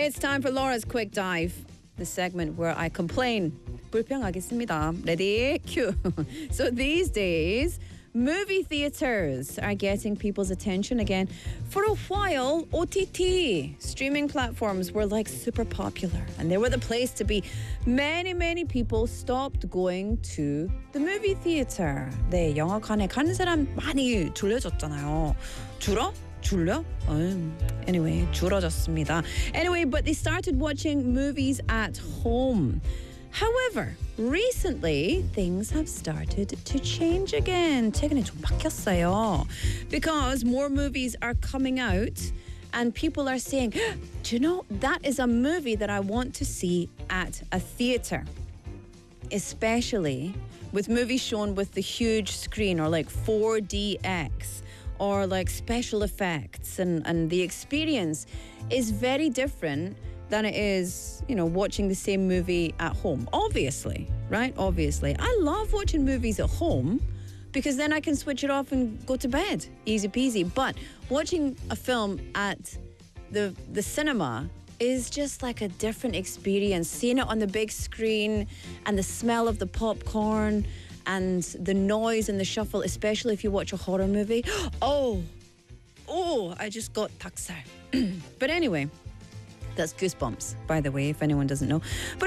It's time for Laura's Quick Dive, the segment where I complain. 불평하겠습니다. Ready? Cue. So these days, movie theaters are getting people's attention again. For a while, OTT streaming platforms were like super popular and they were the place to be. Many people stopped going to the movie theater. 네, 영화관에 가는 사람 많이 줄여졌잖아요. 줄여? Anyway, 줄어졌습니다. Anyway, but they started watching movies at home. However, recently, things have started to change again. 최근에 좀 바뀌었어요. Because more movies are coming out and people are saying, do you know, that is a movie that I want to see at a theater. Especially with movies shown with the huge screen or like 4DX or like special effects and the experience is very different than it is, you know, watching the same movie at home. Obviously, right? Obviously. I love watching movies at home because then I can switch it off and go to bed. Easy peasy. But watching a film at the cinema is just like a different experience. Seeing it on the big screen and the smell of the popcorn and the noise and the shuffle, especially if you watch a horror movie. Oh, I just got 닭살. But anyway, that's Goosebumps, by the way, if anyone doesn't know. But